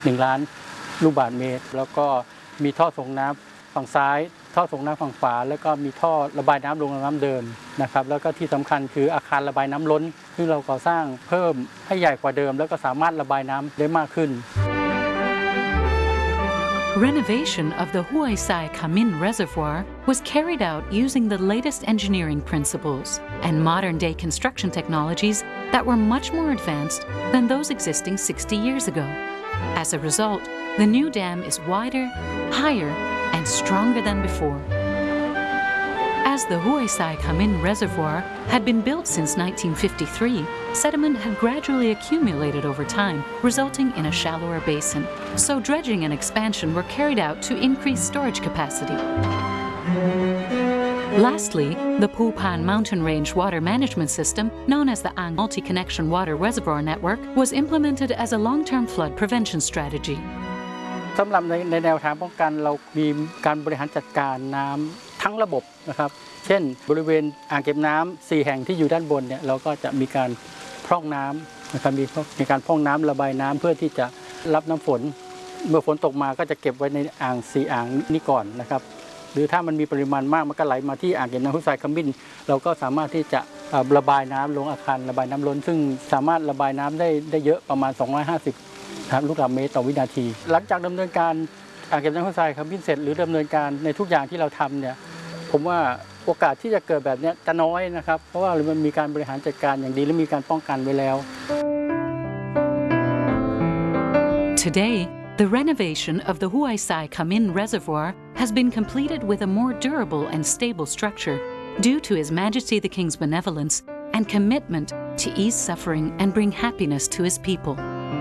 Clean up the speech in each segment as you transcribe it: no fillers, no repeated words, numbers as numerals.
1 ล้านลูกบาศก์เมตรแล้วก็มีท่อส่งน้ำฝั่งซ้ายท่อส่งน้ำฝั่งขวาแล้วก็มีท่อระบายน้ำลงน้ำเดิมนะครับแล้วก็ที่สำคัญคืออาคารระบายน้ำล้นซึ่งเราก่อสร้างเพิ่มให้ใหญ่กว่าเดิมแล้วก็สามารถระบายน้ำได้มากขึ้น Renovation of the Huay Sai Kamin Reservoir was carried out using the latest engineering principles and modern-day construction technologies that were much more advanced than those existing 60 years ago. As a result, the new dam is wider, higher, and stronger than before. As the Huay Sai Kamin Reservoir had been built since 1953, sediment had gradually accumulated over time, resulting in a shallower basin. So dredging and expansion were carried out to increase storage capacity. Lastly, the Pupan Mountain Range Water Management System, known as the Ang Multi-Connection Water Reservoir Network, was implemented as a long-term flood prevention strategy. สำหรับในแนวทางป้องกันเรามีการบริหารจัดการน้ำทั้งระบบนะครับเช่นบริเวณอ่างเก็บน้ำ4 แห่งที่อยู่ด้านบนเนี่ยเราก็จะมีการพร่องน้ำนะครับมีการพร่องน้ำระบายน้ำเพื่อที่จะรับน้ำฝนเมื่อฝนตกมาก็จะเก็บไว้ในอ่าง4 อ่างนี้ก่อนนะครับหรือถ้ามันมีปริมาณมากมันก็ไหลมาที่อ่างเก็บน้ำห้วยทรายขมิ้นเราก็สามารถที่จะระบายน้ำลงอาคารระบายน้ำล้นซึ่งสามารถระบายน้ำได้เยอะประมาณ250ลูกบาศก์เมตรต่อวินาทีหลังจากดำเนินการอ่างเก็บน้ำห้วยทรายขมิ้นเสร็จหรือดำเนินการในทุกอย่างที่เราทำเนี่ยผมว่าโอกาสที่จะเกิดแบบนี้จะน้อยนะครับเพราะว่ามันมีการบริหารจัดการอย่างดีและมีการป้องกันไว้แล้ว Today, the renovation of the Huay Sai Kamin Reservoir has been completed with a more durable and stable structure due to His Majesty the King's benevolence and commitment to ease suffering and bring happiness to his people.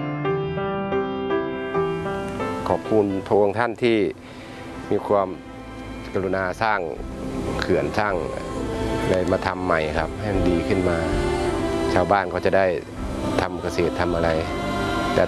ขอบคุณพระองค์ท่านที่มีความกรุณาสร้างเขื่อนสร้างอะไรมาทำใหม่ครับให้มันดีขึ้นมาชาวบ้านเขาจะได้ทำเกษตรทำอะไร